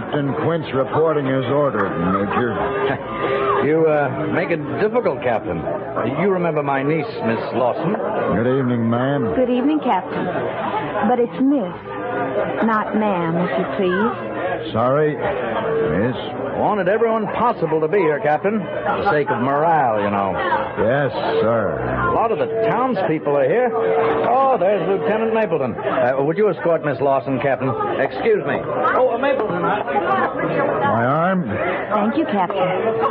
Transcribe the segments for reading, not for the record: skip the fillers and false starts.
Captain Quince reporting as ordered, Major. You make it difficult, Captain. You remember my niece, Miss Lawson. Good evening, ma'am. Good evening, Captain. But it's Miss, not ma'am, if you please. Sorry, Miss. Wanted everyone possible to be here, Captain. For the sake of morale, you know. Yes, sir. A lot of the townspeople are here. Oh, there's Lieutenant Mapleton. Would you escort Miss Lawson, Captain? Excuse me. Oh, Mapleton. My arm? Thank you, Captain.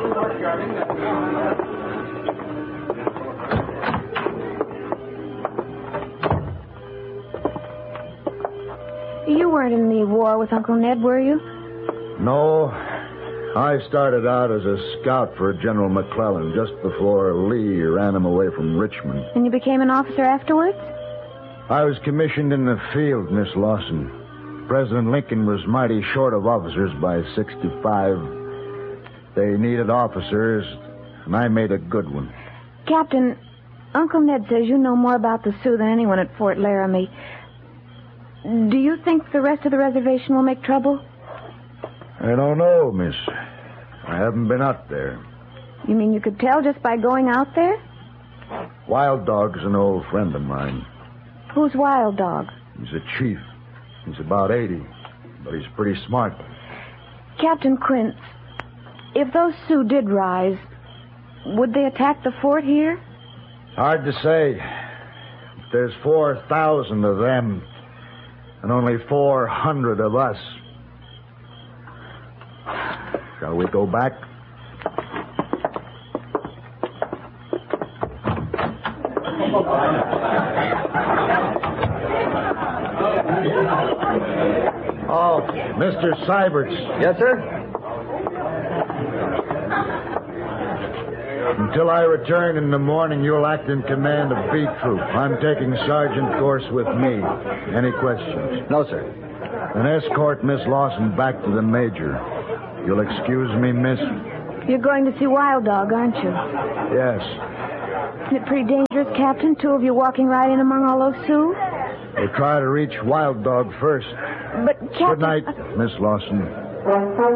You weren't in the war with Uncle Ned, were you? No. I started out as a scout for General McClellan just before Lee ran him away from Richmond. And you became an officer afterwards? I was commissioned in the field, Miss Lawson. President Lincoln was mighty short of officers by 65. They needed officers, and I made a good one. Captain, Uncle Ned says you know more about the Sioux than anyone at Fort Laramie. Do you think the rest of the reservation will make trouble? I don't know, miss. I haven't been out there. You mean you could tell just by going out there? Wild Dog's an old friend of mine. Who's Wild Dog? He's a chief. He's about 80, but he's pretty smart. Captain Quince, if those Sioux did rise, would they attack the fort here? Hard to say. There's 4,000 of them, and only 400 of us. Shall we go back? Oh, Mr. Syberts. Yes, sir? Until I return in the morning, you'll act in command of B Troop. I'm taking sergeant course with me. Any questions? No, sir. Then escort Miss Lawson back to the major. You'll excuse me, miss? You're going to see Wild Dog, aren't you? Yes. Isn't it pretty dangerous, Captain? Two of you walking right in among all those Sioux? We'll try to reach Wild Dog first. But, Captain... Good night, Miss Lawson.